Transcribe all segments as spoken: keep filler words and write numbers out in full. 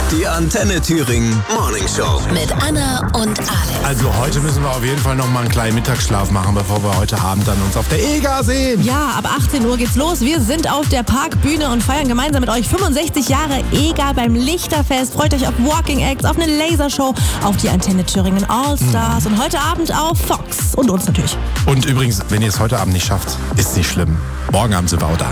Die Antenne Thüringen Morning Show. Mit Anna und Alex. Also heute müssen wir auf jeden Fall noch mal einen kleinen Mittagsschlaf machen, bevor wir heute Abend dann uns auf der E G A sehen. Ja, ab achtzehn Uhr geht's los. Wir sind auf der Parkbühne und feiern gemeinsam mit euch fünfundsechzig Jahre E G A beim Lichterfest. Freut euch auf Walking Acts, auf eine Lasershow, auf die Antenne Thüringen All-Stars mhm. und heute Abend auf Fox und uns natürlich. Und übrigens, wenn ihr es heute Abend nicht schafft, ist nicht schlimm. Morgen Abend sind wir auch da.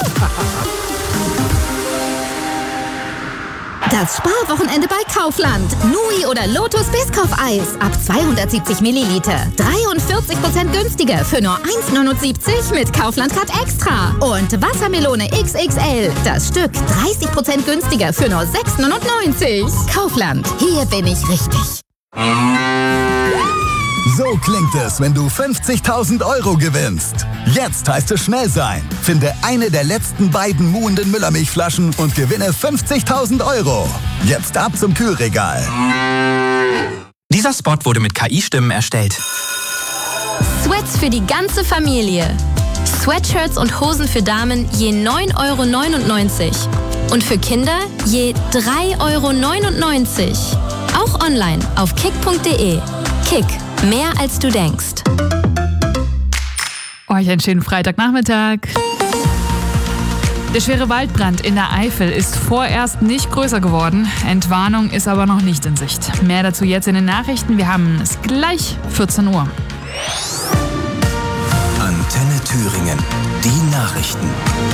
Das Sparwochenende bei Kaufland. Nui oder Lotus Biscoff-Eis ab zweihundertsiebzig Milliliter. dreiundvierzig Prozent günstiger für nur eins neunundsiebzig mit Kaufland Card Extra. Und Wassermelone X X L. Das Stück dreißig Prozent günstiger für nur sechs neunundneunzig. Kaufland. Hier bin ich richtig. So klingt es, wenn du fünfzigtausend Euro gewinnst. Jetzt heißt es schnell sein. Finde eine der letzten beiden muhenden Müllermilchflaschen und gewinne fünfzigtausend Euro. Jetzt ab zum Kühlregal. Dieser Spot wurde mit K I-Stimmen erstellt. Sweats für die ganze Familie. Sweatshirts und Hosen für Damen je neun Euro neunundneunzig. Und für Kinder je drei Euro neunundneunzig. Auch online auf kick punkt de. Kick. Mehr als du denkst. Euch einen schönen Freitagnachmittag. Der schwere Waldbrand in der Eifel ist vorerst nicht größer geworden. Entwarnung ist aber noch nicht in Sicht. Mehr dazu jetzt in den Nachrichten. Wir haben es gleich vierzehn Uhr. Antenne Thüringen. Die Nachrichten.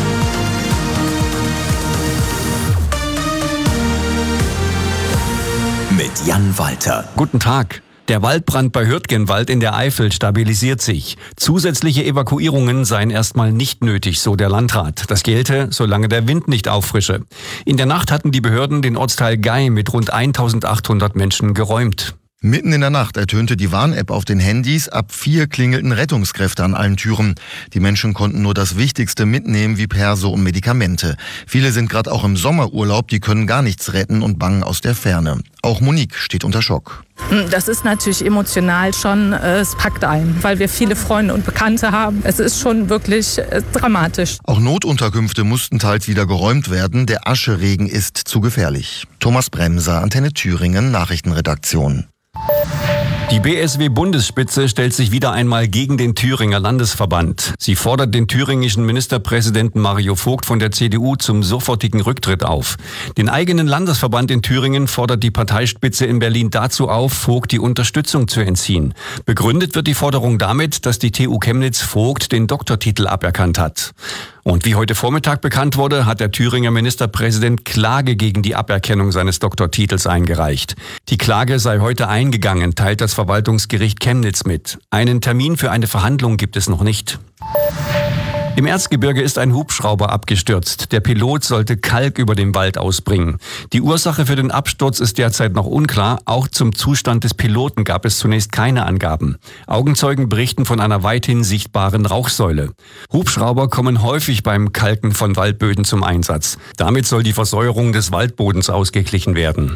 Mit Jan Walter. Guten Tag. Der Waldbrand bei Hürtgenwald in der Eifel stabilisiert sich. Zusätzliche Evakuierungen seien erstmal nicht nötig, so der Landrat. Das gelte, solange der Wind nicht auffrische. In der Nacht hatten die Behörden den Ortsteil Gei mit rund eintausendachthundert Menschen geräumt. Mitten in der Nacht ertönte die Warn-App auf den Handys. Ab vier klingelten Rettungskräfte an allen Türen. Die Menschen konnten nur das Wichtigste mitnehmen, wie Perso und Medikamente. Viele sind gerade auch im Sommerurlaub, die können gar nichts retten und bangen aus der Ferne. Auch Monique steht unter Schock. Das ist natürlich emotional schon, es packt ein, weil wir viele Freunde und Bekannte haben. Es ist schon wirklich dramatisch. Auch Notunterkünfte mussten teils wieder geräumt werden. Der Ascheregen ist zu gefährlich. Thomas Bremser, Antenne Thüringen, Nachrichtenredaktion. Die B S W-Bundesspitze stellt sich wieder einmal gegen den Thüringer Landesverband. Sie fordert den thüringischen Ministerpräsidenten Mario Vogt von der C D U zum sofortigen Rücktritt auf. Den eigenen Landesverband in Thüringen fordert die Parteispitze in Berlin dazu auf, Vogt die Unterstützung zu entziehen. Begründet wird die Forderung damit, dass die T U Chemnitz Vogt den Doktortitel aberkannt hat. Und wie heute Vormittag bekannt wurde, hat der Thüringer Ministerpräsident Klage gegen die Aberkennung seines Doktortitels eingereicht. Die Klage sei heute eingegangen, teilt das Verwaltungsgericht Chemnitz mit. Einen Termin für eine Verhandlung gibt es noch nicht. Im Erzgebirge ist ein Hubschrauber abgestürzt. Der Pilot sollte Kalk über dem Wald ausbringen. Die Ursache für den Absturz ist derzeit noch unklar. Auch zum Zustand des Piloten gab es zunächst keine Angaben. Augenzeugen berichten von einer weithin sichtbaren Rauchsäule. Hubschrauber kommen häufig beim Kalken von Waldböden zum Einsatz. Damit soll die Versäuerung des Waldbodens ausgeglichen werden.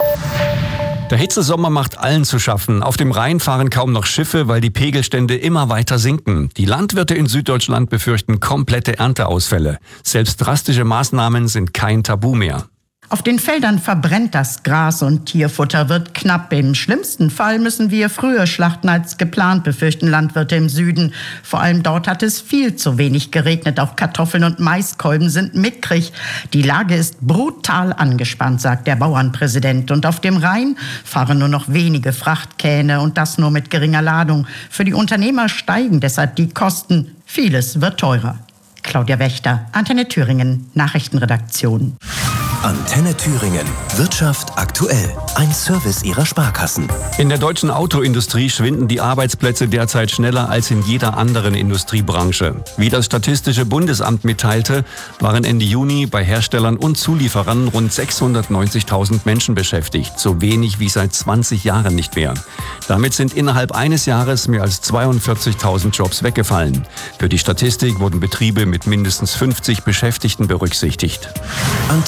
Der Hitzesommer macht allen zu schaffen. Auf dem Rhein fahren kaum noch Schiffe, weil die Pegelstände immer weiter sinken. Die Landwirte in Süddeutschland befürchten komplette Ernteausfälle. Selbst drastische Maßnahmen sind kein Tabu mehr. Auf den Feldern verbrennt das Gras und Tierfutter wird knapp. Im schlimmsten Fall müssen wir früher schlachten als geplant, befürchten Landwirte im Süden. Vor allem dort hat es viel zu wenig geregnet. Auch Kartoffeln und Maiskolben sind mickrig. Die Lage ist brutal angespannt, sagt der Bauernpräsident. Und auf dem Rhein fahren nur noch wenige Frachtkähne und das nur mit geringer Ladung. Für die Unternehmer steigen deshalb die Kosten. Vieles wird teurer. Claudia Wächter, Antenne Thüringen, Nachrichtenredaktion. Antenne Thüringen. Wirtschaft aktuell. Ein Service ihrer Sparkassen. In der deutschen Autoindustrie schwinden die Arbeitsplätze derzeit schneller als in jeder anderen Industriebranche. Wie das Statistische Bundesamt mitteilte, waren Ende Juni bei Herstellern und Zulieferern rund sechshundertneunzigtausend Menschen beschäftigt. So wenig wie seit zwanzig Jahren nicht mehr. Damit sind innerhalb eines Jahres mehr als zweiundvierzigtausend Jobs weggefallen. Für die Statistik wurden Betriebe mit mindestens fünfzig Beschäftigten berücksichtigt.